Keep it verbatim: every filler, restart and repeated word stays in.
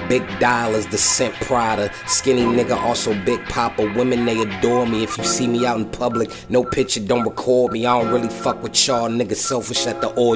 Big dollars, the scent Prada. Skinny nigga, also Big Papa. Women, they adore me. If you see me out in public, no picture, don't record me. I don't really fuck with y'all niggas selfish at the orgy.